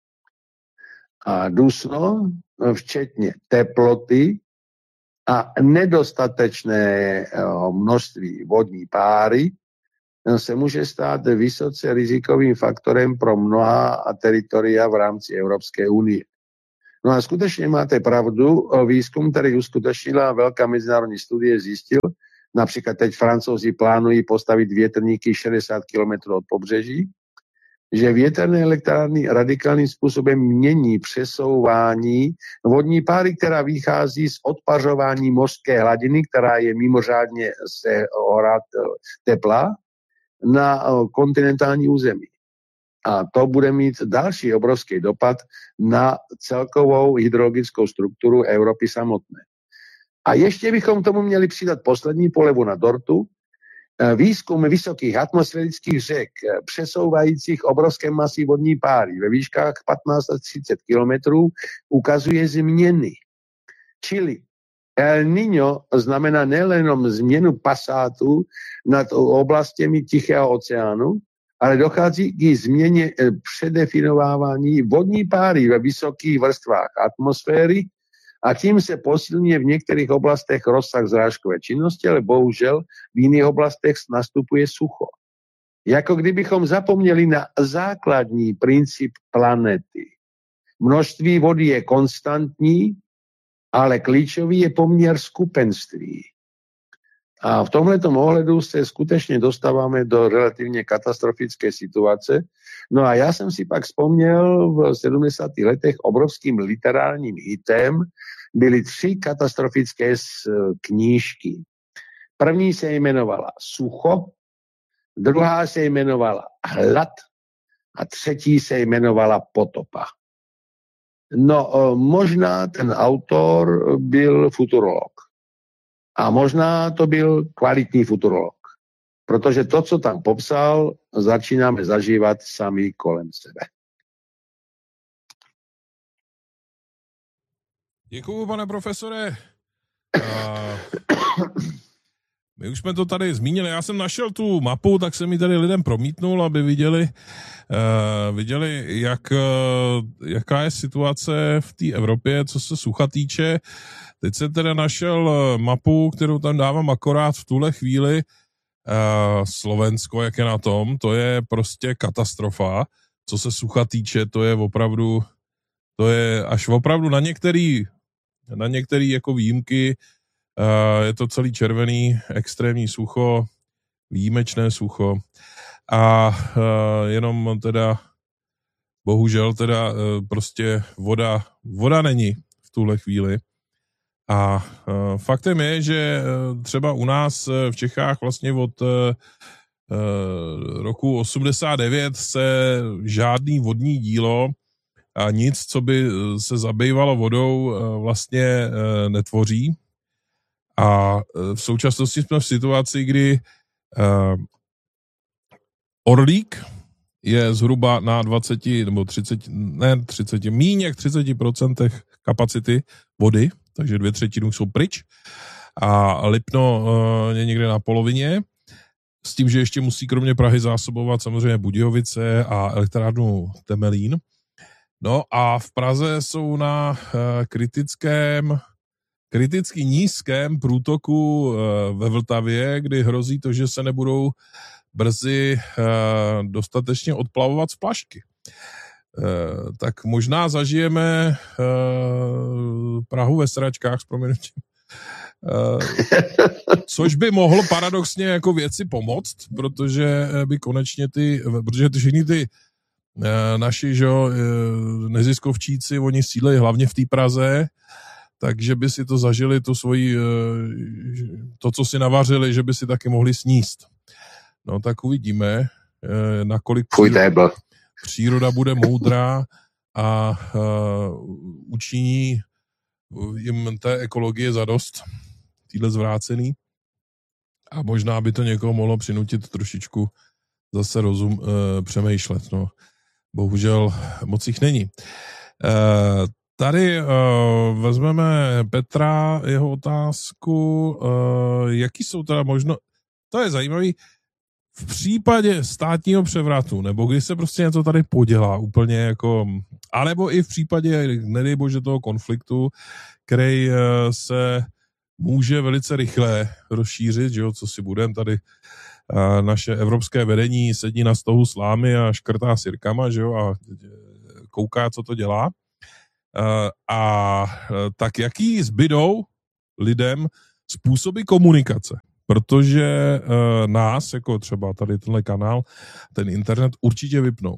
A dusno, včetně teploty a nedostatečné množství vodní páry, se může stát vysoce rizikovým faktorem pro mnoha teritoria v rámci Evropské unie. No a skutečně máte pravdu, výzkum, který uskutečnila velká mezinárodní studie, zjistil, například teď Francouzi plánují postavit větrníky šedesát kilometrů od pobřeží, že větrné elektrárny radikálním způsobem mění přesouvání vodní páry, která vychází z odpařování mořské hladiny, která je mimořádně se horát teplá, na kontinentální území. A to bude mít další obrovský dopad na celkovou hydrologickou strukturu Evropy samotné. A ještě bychom tomu měli přidat poslední polevu na dortu. Výzkum vysokých atmosférických řek, přesouvajících obrovské masy vodní páry ve výškách patnáct až třicet kilometrů, ukazuje změny. Čili El Niño znamená nejenom změnu pasátu nad oblastěmi Tichého oceánu, ale dochází k změně předefinovávání vodní páry ve vysokých vrstvách atmosféry a tím se posilňuje v některých oblastech rozsah zrážkové činnosti, ale bohužel v jiných oblastech nastupuje sucho. Jako kdybychom zapomněli na základní princip planety. Množství vody je konstantní, ale klíčový je poměr skupenství. A v tomhletom ohledu se skutečně dostáváme do relativně katastrofické situace. No a já jsem si pak vzpomněl v sedmdesátých letech obrovským literárním hitem byly tři katastrofické knížky. První se jmenovala Sucho, druhá se jmenovala Hlad a třetí se jmenovala Potopa. No, možná ten autor byl futurolog. A možná to byl kvalitní futurolog. Protože to, co tam popsal, začínáme zažívat sami kolem sebe. Děkuju, pane profesore. A my už jsme to tady zmínili. Já jsem našel tu mapu, tak jsem ji tady lidem promítnul, aby viděli, uh, viděli jak, uh, jaká je situace v té Evropě, co se sucha týče. Teď jsem teda našel mapu, kterou tam dávám akorát v tuhle chvíli. Uh, Slovensko, jak je na tom, to je prostě katastrofa. Co se sucha týče, to je opravdu, to je až opravdu na některý, na některý jako výjimky. Uh, je to celý červený, extrémní sucho, výjimečné sucho. A uh, jenom teda, bohužel teda uh, prostě voda, voda není v tuhle chvíli. A uh, faktem je, že uh, třeba u nás uh, v Čechách vlastně od uh, uh, roku osmdesát devět se žádný vodní dílo a nic, co by se zabývalo vodou, uh, vlastně uh, netvoří. A uh, v současnosti jsme v situaci, kdy uh, Orlík je zhruba na dvacet nebo třicet, ne třicet, míň jak třicet procent kapacity vody, takže dvě třetiny jsou pryč a Lipno uh, je někde na polovině, s tím, že ještě musí kromě Prahy zásobovat samozřejmě Budějovice a elektrárnu Temelín. No a v Praze jsou na uh, kritickém, kriticky nízkém průtoku uh, ve Vltavě, kdy hrozí to, že se nebudou brzy uh, dostatečně odplavovat splašky. Uh, tak možná zažijeme uh, Prahu ve sračkách s prominutím. Uh, což by mohlo paradoxně jako věci pomoct, protože by konečně ty, protože ty všechny ty uh, naši že, uh, neziskovčíci, oni sídlejí hlavně v té Praze, takže by si to zažili, tu svoji, uh, to, co si navařili, že by si taky mohli sníst. No tak uvidíme, uh, nakolik příroda, příroda bude moudrá a uh, učiní jim té ekologie zadost, týhle zvrácený. A možná by to někoho mohlo přinutit trošičku zase rozum uh, přemýšlet. No. Bohužel moc jich není. Uh, tady uh, vezmeme Petra, jeho otázku. Uh, jaký jsou teda možno... To je zajímavý. V případě státního převratu, nebo když se prostě něco tady podělá úplně jako, alebo i v případě, nedej bože, toho konfliktu, který se může velice rychle rozšířit, že jo, co si budem tady naše evropské vedení sedí na stohu slámy a škrtá sirkama, že jo, a kouká, co to dělá. A tak jaký zbydou lidem způsoby komunikace? Protože nás, jako třeba tady tenhle kanál, ten internet určitě vypnou.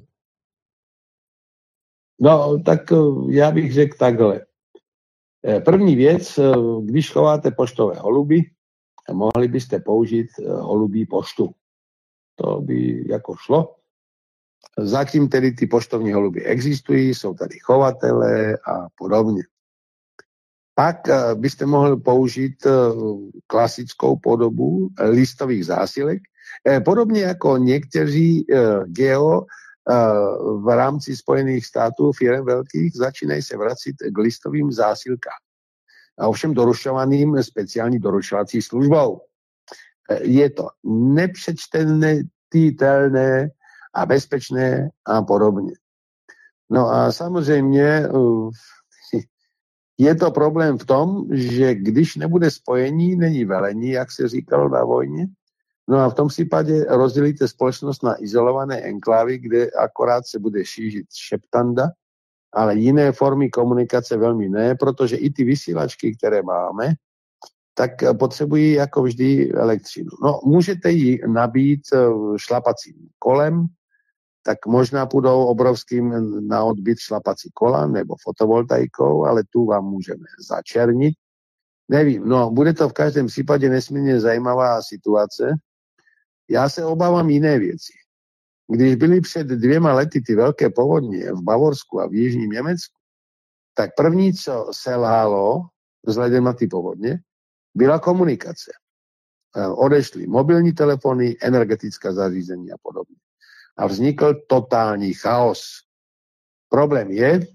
No, tak já bych řekl takhle. První věc, když chováte poštové holuby, mohli byste použít holubí poštu. To by jako šlo. Zatím tedy ty poštovní holuby existují, jsou tady chovatele a podobně. Pak byste mohli použít klasickou podobu listových zásilek, podobně jako někteří geo v rámci Spojených států firem velkých začínají se vracet k listovým zásilkám. A ovšem doručovaným speciální doručovací službou. Je to nepřečtetelné a bezpečné a podobně. No a samozřejmě je to problém v tom, že když nebude spojení, není velení, jak se říkalo na vojně. No a v tom případě rozdělíte společnost na izolované enklávy, kde akorát se bude šířit šeptanda, ale jiné formy komunikace velmi ne, protože i ty vysílačky, které máme, tak potřebují jako vždy elektřinu. No, můžete ji nabít šlapacím kolem, tak možná půjdou obrovským na odbyt šlapací kola nebo fotovoltaikou, ale tu vám můžeme začernit. Nevím, no, bude to v každém případě nesmírně zajímavá situace. Já se obávám jiné věci. Když byly před dvěma lety ty velké povodně v Bavorsku a v jižním Německu, tak první, co selhalo vzhledem na ty povodně, byla komunikace. Odešly mobilní telefony, energetická zařízení a podobně. A vznikl totální chaos. Problém je,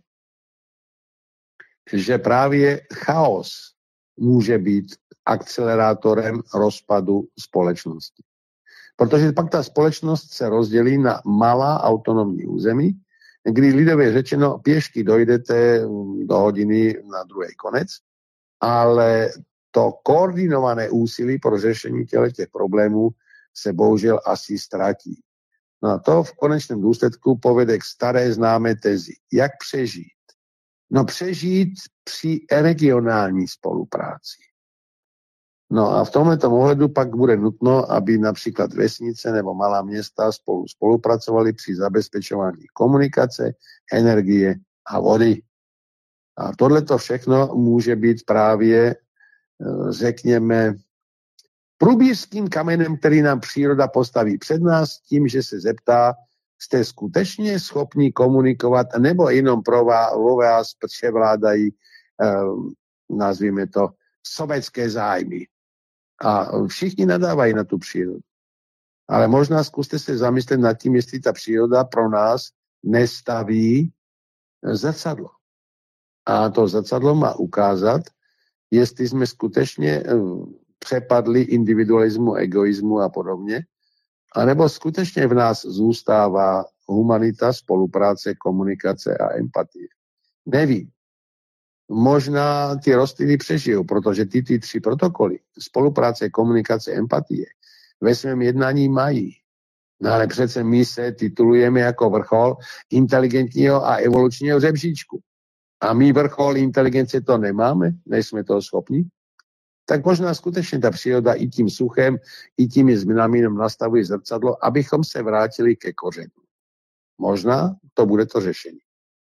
že právě chaos může být akcelerátorem rozpadu společnosti. Protože pak ta společnost se rozdělí na malá autonomní území, kdy lidově řečeno pěšky dojdete do hodiny na druhý konec, ale to koordinované úsilí pro řešení těch problémů se bohužel asi ztratí. No a to v konečném důsledku povede k staré známé tezi. Jak přežít? No přežít při regionální spolupráci. No a v tomto ohledu pak bude nutno, aby například vesnice nebo malá města spolu spolupracovali při zabezpečování komunikace, energie a vody. A tohleto všechno může být právě, řekněme, průběžským kamenem, který nám příroda postaví před nás tím, že se zeptá, jste skutečně schopni komunikovat, nebo jenom pro vás, o vás převládají, eh, nazvíme to, sovětské zájmy. A všichni nadávají na tu přírodu. Ale možná zkuste se zamyslet nad tím, jestli ta příroda pro nás nestaví zrcadlo. A to zrcadlo má ukázat, jestli jsme skutečně přepadli individualismu, egoismu a podobně, anebo skutečně v nás zůstává humanita, spolupráce, komunikace a empatie. Nevím. Možná ty rostliny přežijou, protože ty, ty tři protokoly, spolupráce, komunikace, empatie, ve svém jednání mají. No ale přece my se titulujeme jako vrchol inteligentního a evolučního řebříčku. A my vrchol inteligence to nemáme, nejsme toho schopni. Tak možná skutečně ta příroda i tím suchem, i těmi změnami nám nastavuje zrcadlo, abychom se vrátili ke kořenu. Možná to bude to řešení.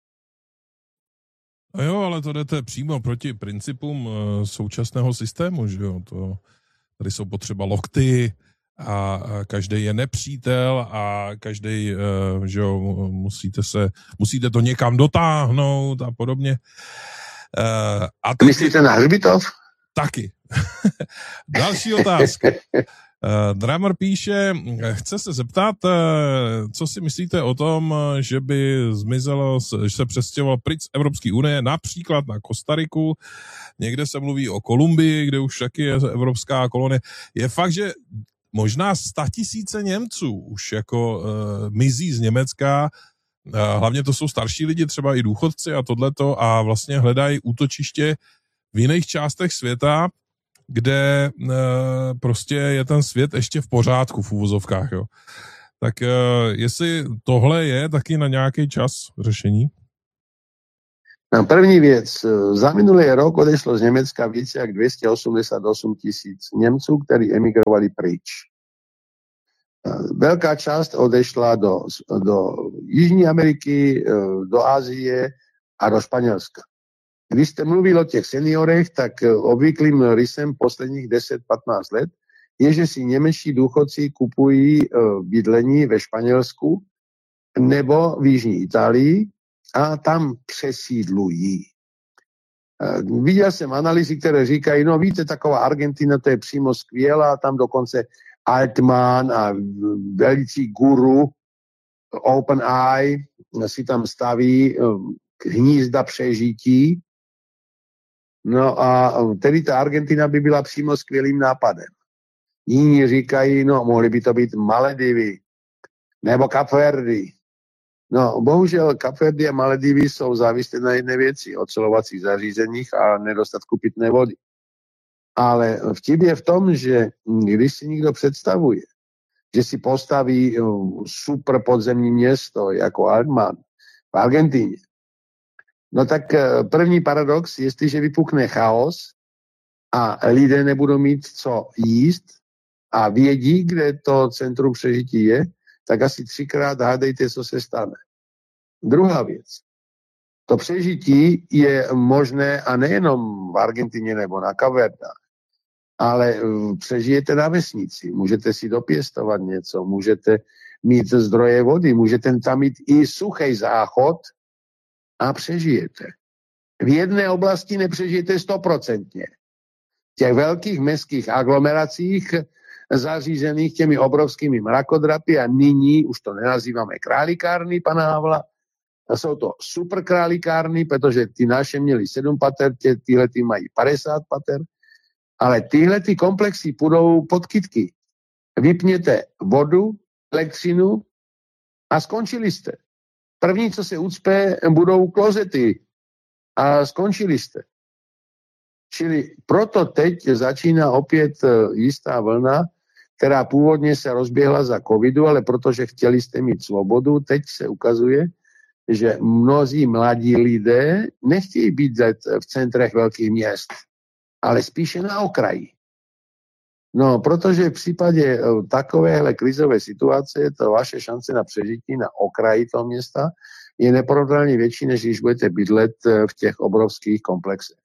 A jo, ale to jdete přímo proti principům uh, současného systému, že jo, to, tady jsou potřeba lokty a, a každý je nepřítel a každý, uh, že jo, musíte se, musíte to někam dotáhnout a podobně. Uh, a teď... Myslíte na hřbitov? Taky. Další otázka. Uh, Drammer píše, chce se zeptat, uh, co si myslíte o tom, že by zmizelo, že se přestěhoval pryč z Evropské unie, například na Kostariku, někde se mluví o Kolumbii, kde už taky je evropská kolonie. Je fakt, že možná statisíce Němců už jako uh, mizí z Německa, uh, hlavně to jsou starší lidi, třeba i důchodci a tohleto, a vlastně hledají útočiště v jiných částech světa. kde uh, prostě je ten svět ještě v pořádku v úvozovkách, jo. Tak uh, jestli tohle je taky na nějaký čas řešení? No, první věc. Za minulý rok odešlo z Německa více jak dvě stě osmdesát osm tisíc Němců, kteří emigrovali pryč. Velká část odešla do, do Jižní Ameriky, do Asie a do Španělska. Když jste mluvil o těch seniorech, tak obvyklým rysem posledních deset patnáct let je, že si němečtí důchodci kupují bydlení ve Španělsku nebo v Jižní Itálii a tam přesídlují. Viděl jsem analýzy, které říkají, no víte, taková Argentina, to je přímo skvělá, tam dokonce Altman a velicí guru OpenAI si tam staví hnízda přežití. No a tedy ta Argentina by byla přímo skvělým nápadem. Jiní říkají, no mohly by to být Maledivy nebo Kapverdy. No bohužel Kapverdy a Maledivy jsou závislé na jedné věci, ocelovacích zařízeních a nedostatku pitné vody. Ale vtip je v tom, že když si někdo představuje, že si postaví super podzemní město jako Altman v Argentíně, no tak první paradox, jestliže vypukne chaos a lidé nebudou mít co jíst a vědí, kde to centrum přežití je, tak asi třikrát hádejte, co se stane. Druhá věc. To přežití je možné a nejenom v Argentině nebo na Kapverdách, ale přežijete na vesnici, můžete si dopěstovat něco, můžete mít zdroje vody, můžete tam mít i suchý záchod a přežijete. V jedné oblasti nepřežijete stoprocentně. V těch velkých městských aglomeracích zařízených těmi obrovskými mrakodrapy a nyní už to nenazýváme králikárny pana Havla, a jsou to super králikárny, protože ty naše měly sedm pater, tyhle ty mají padesát pater, ale tyhle ty komplexy půjdou pod kytky. Vypněte vodu, elektřinu a skončili jste. První, co se ucpe, budou klozety a skončili jste. Čili proto teď začíná opět jistá vlna, která původně se rozběhla za covidu, ale protože chtěli jste mít svobodu, teď se ukazuje, že mnozí mladí lidé nechtějí být v centrech velkých měst, ale spíše na okraji. No, protože v případě takovéhle krizové situace to vaše šance na přežití na okraji toho města je neporovnatelně větší, než když budete bydlet v těch obrovských komplexech.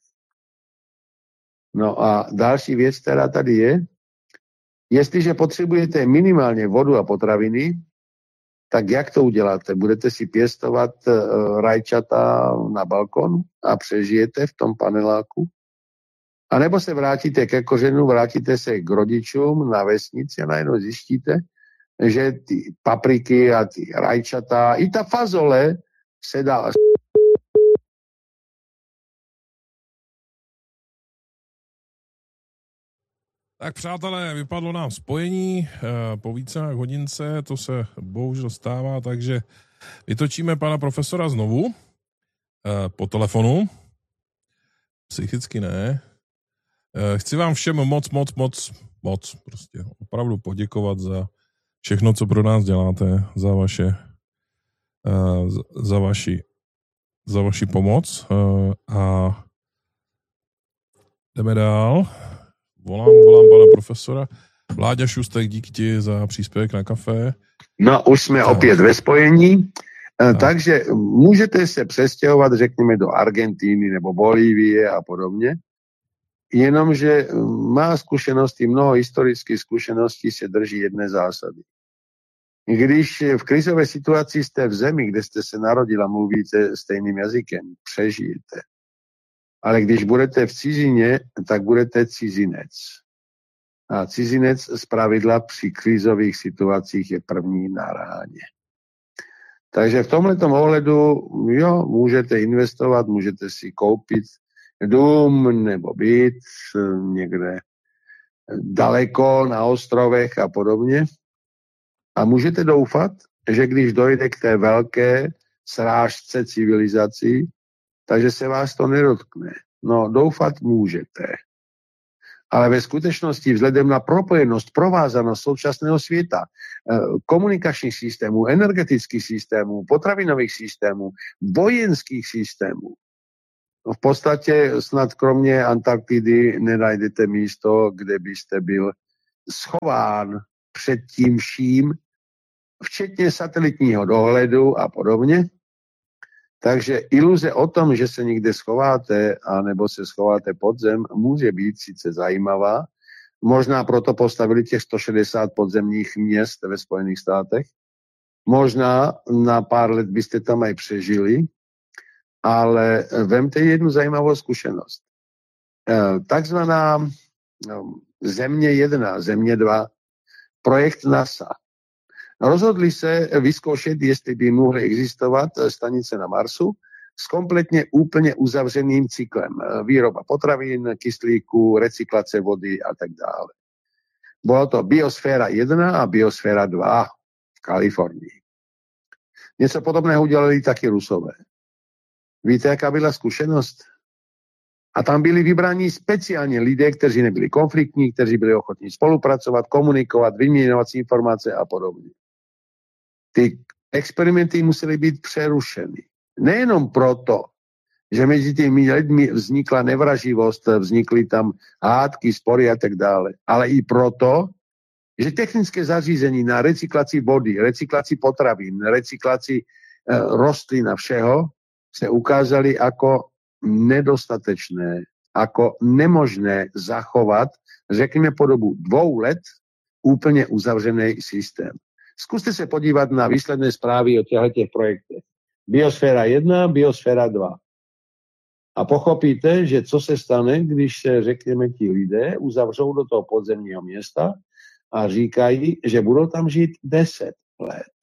No a další věc, která tady je, jestliže potřebujete minimálně vodu a potraviny, tak jak to uděláte? Budete si pěstovat rajčata na balkonu a přežijete v tom paneláku? A nebo se vrátíte ke kořenu, vrátíte se k rodičům na vesnici a najednou zjistíte, že ty papriky a ty rajčata, i ta fazole se dá... Tak přátelé, vypadlo nám spojení po více jak hodince, to se bohužel stává, takže vytočíme pana profesora znovu po telefonu. Psychicky ne. Chci vám všem moc, moc, moc, moc prostě opravdu poděkovat za všechno, co pro nás děláte, za vaše, za vaši, za vaši pomoc a jdeme dál. Volám, volám pana profesora. Vláďa Šustek, díky ti za příspěvek na kafe. No, už jsme tak opět ve spojení, tak. Takže můžete se přestěhovat, řekněme, do Argentíny nebo Bolívie a podobně, jenomže má zkušenosti, mnoho historických zkušeností se drží jedné zásady. Když v krizové situaci jste v zemi, kde jste se narodil a mluvíte stejným jazykem, přežijete. Ale když budete v cizině, tak budete cizinec. A cizinec zpravidla při krizových situacích je první na ráně. Takže v tomhletom ohledu, jo, můžete investovat, můžete si koupit dům nebo byt někde daleko na ostrovech a podobně. A můžete doufat, že když dojde k té velké srážce civilizací, takže se vás to nedotkne. No, doufat můžete. Ale ve skutečnosti vzhledem na propojenost, provázanost současného světa, komunikačních systémů, energetických systémů, potravinových systémů, vojenských systémů, v podstatě snad kromě Antarktidy nenajdete místo, kde byste byl schován před tím vším, včetně satelitního dohledu a podobně. Takže iluze o tom, že se někde schováte, anebo se schováte pod zem, může být sice zajímavá. Možná proto postavili těch sto šedesát podzemních měst ve Spojených státech. Možná na pár let byste tam aj přežili, ale vemte jednu zajímavou zkušenost. Takzvaná Země jedna, Země dva, projekt NASA. Rozhodli se vyzkoušet, jestli by mohly existovat stanice na Marsu s kompletně úplně uzavřeným cyklem. Výroba potravin, kyslíku, recyklace vody a tak dále. Bylo to biosféra jedna a biosféra dva v Kalifornii. Něco podobného udělali taky Rusové. Víte, jaká byla zkušenost? A tam byli vybráni speciálně lidé, kteří nebyli konfliktní, kteří byli ochotní spolupracovat, komunikovat, vyměňovat si informace a podobně. Ty experimenty musely být přerušeny. Nejenom proto, že mezi těmi lidmi vznikla nevraživost, vznikly tam hádky, spory a tak dále, ale i proto, že technické zařízení na recyklaci vody, recyklaci potravin, recyklaci e, rostlin a všeho se ukázaly jako nedostatečné, jako nemožné zachovat, řekněme po dobu dvou let, úplně uzavřený systém. Zkuste se podívat na výsledné zprávy o těchto projektech. Biosféra jedna, biosféra dva. A pochopíte, že co se stane, když se, řekněme, ti lidé uzavřou do toho podzemního města a říkají, že budou tam žít deset let.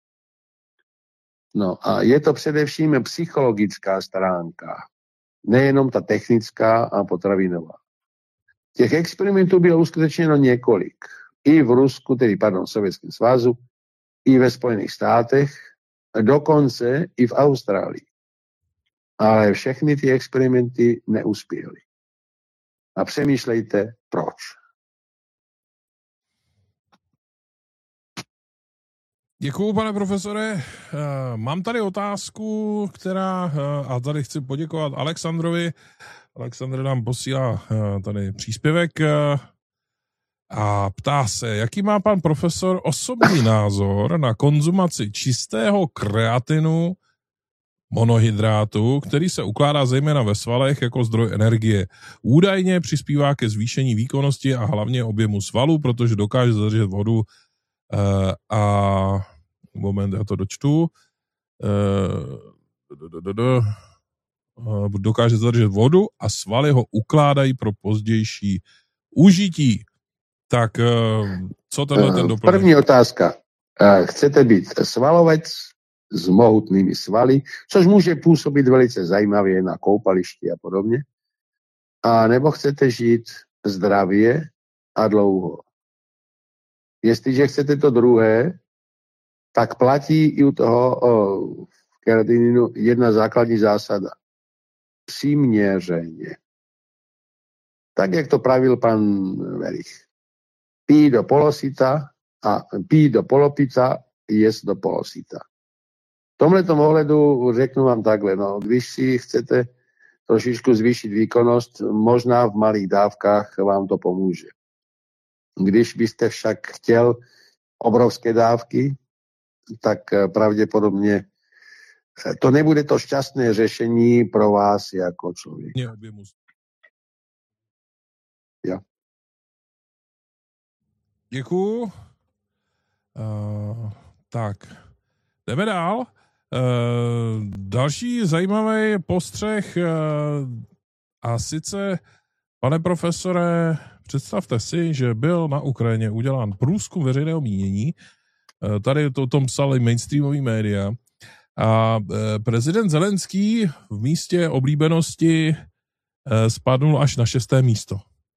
No a je to především psychologická stránka, nejenom ta technická a potravinová. Těch experimentů bylo uskutečněno několik. I v Rusku, tedy pardon, v Sovětském svazu, i ve Spojených státech, dokonce i v Austrálii. Ale všechny ty experimenty neuspěly. A přemýšlejte, proč. Děkuju, pane profesore. Mám tady otázku, která, a tady chci poděkovat Alexandrovi. Alexandr nám posílá tady příspěvek a ptá se, jaký má pan profesor osobní názor na konzumaci čistého kreatinu monohydrátu, který se ukládá zejména ve svalech jako zdroj energie. Údajně přispívá ke zvýšení výkonnosti a hlavně objemu svalů, protože dokáže zadržet vodu a moment, já to dočtu. Dokáže zadržet vodu a svaly ho ukládají pro pozdější užití. Tak co tenhle ten doplněk? První otázka. Chcete být svalovec s mohutnými svaly, což může působit velice zajímavě na koupališti a podobně. A nebo chcete žít zdravě a dlouho. Jestliže chcete to druhé, tak platí i u toho o, keratininu jedna základní zásada. Přiměřeně. Tak, jak to pravil pan Verich. Pí do polosita a pí do polopita, jest do polosita. V tomhletom ohledu řeknu vám takhle, no, když si chcete trošičku zvýšit výkonnost, možná v malých dávkách vám to pomůže. Když byste však chtěl obrovské dávky, tak pravděpodobně to nebude to šťastné řešení pro vás jako člověk. Ja. Děkuju. Uh, tak, jdeme dál. Uh, další zajímavý postřeh uh, a sice, pane profesore, představte si, že byl na Ukrajině udělán průzkum veřejného mínění. Uh, tady to o tom psali mainstreamový média. A uh, prezident Zelenský v místě oblíbenosti uh, spadnul až na šesté místo.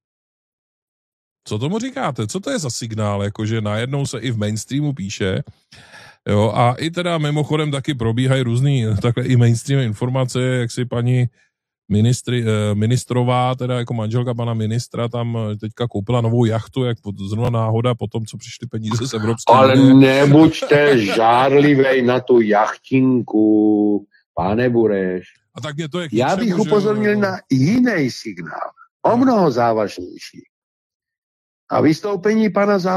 Co tomu říkáte? Co to je za signál? Jakože najednou se i v mainstreamu píše. Jo, a i teda mimochodem taky probíhají různý takhle i mainstream informace, jak si paní ministry, ministrová, teda jako manželka pana ministra, tam teďka koupila novou jachtu, jak zrovna náhoda po tom, co přišly peníze z Evropské Ale unie. nebuďte žárlivej na tu jachtinku, pane Bureš. A tak je to jak Já bych ničemu, upozornil že... na jiný signál, o mnoho závažnější. A vystoupení pana